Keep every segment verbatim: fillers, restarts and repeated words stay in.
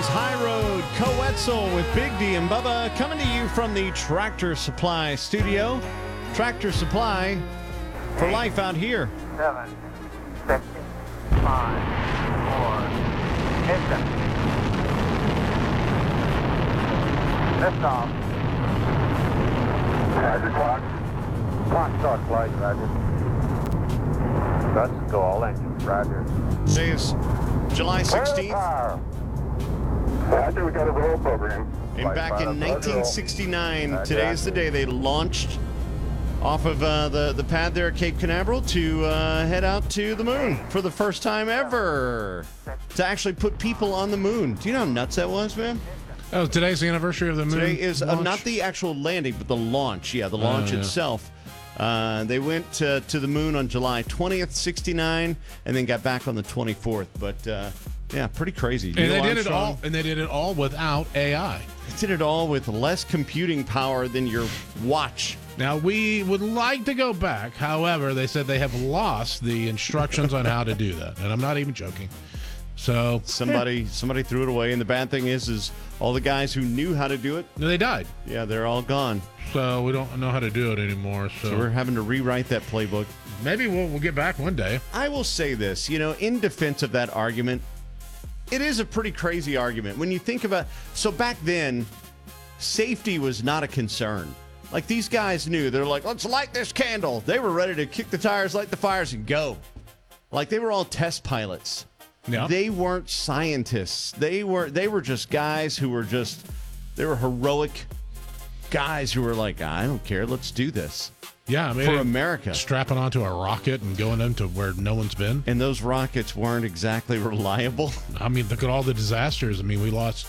is High Road Coetzel with Big D and Bubba coming to you from the Tractor Supply studio. Tractor Supply for life out here. Seven, six, five, four, ignition. Lift off. Roger, clock. Clock start flight, Roger. Let's go all engines, Roger. Today is July sixteenth. Roger, we got a roll program. And back in nineteen sixty-nine, today is the day they launched off of uh, the, the pad there at Cape Canaveral to uh, head out to the moon for the first time ever. To actually put people on the moon. Do you know how nuts that was, man? Oh, today's the anniversary of the moon. Today is uh, launch? not the actual landing, but the launch. Yeah, the launch Oh, yeah. itself. Uh, they went uh, to the moon on July twentieth, sixty-nine, and then got back on the twenty-fourth. But uh, yeah, pretty crazy. And they Neil did it Armstrong, all. And they did it all without A I. They did it all with less computing power than your watch. Now we would like to go back. However, they said they have lost the instructions on how to do that, and I'm not even joking. So Somebody, somebody threw it away, and the bad thing is, is all the guys who knew how to do it, they died. yeah, they're all gone. So we don't know how to do it anymore. So, So we're having to rewrite that playbook. maybe we'll, we'll get back one day. I will say this, you know, in defense of that argument, it is a pretty crazy argument. When you think about, so back then, safety was not a concern. Like, these guys knew, they're like, let's light this candle. They were ready to kick the tires, light the fires, and go. Like, they were all test pilots. Yeah. They weren't scientists. They were, they were just guys who were just, they were heroic guys who were like, I don't care, let's do this Yeah, I mean, for America. strapping onto a rocket and going into where no one's been. And those rockets weren't exactly reliable. I mean, look at all the disasters. I mean, we lost,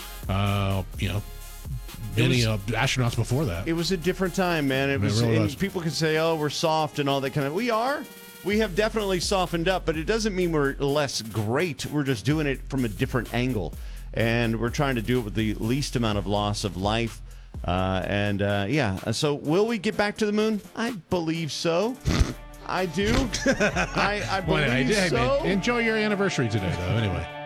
uh, you know, many was- uh, astronauts before that. It was a different time, man. It It was, really and was. people can say, "Oh, we're soft" and all that kind of. We are. We have definitely softened up, but it doesn't mean we're less great. We're just doing it from a different angle, and we're trying to do it with the least amount of loss of life. Uh, and uh, yeah, so will we get back to the moon? I believe so. I do. I, I Well, believe anyway, hey, so. man, enjoy your anniversary today, though. Anyway.